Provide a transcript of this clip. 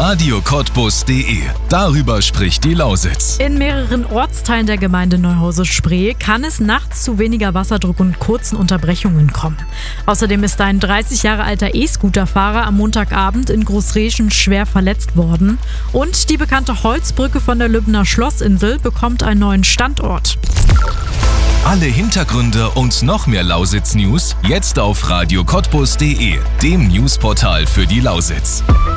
radiocottbus.de. Darüber spricht die Lausitz. In mehreren Ortsteilen der Gemeinde Neuhause-Spree kann es nachts zu weniger Wasserdruck und kurzen Unterbrechungen kommen. Außerdem ist ein 30 Jahre alter E-Scooter-Fahrer am Montagabend in Großreschen schwer verletzt worden. Und die bekannte Holzbrücke von der Lübner Schlossinsel bekommt einen neuen Standort. Alle Hintergründe und noch mehr Lausitz-News jetzt auf radiocottbus.de, dem Newsportal für die Lausitz.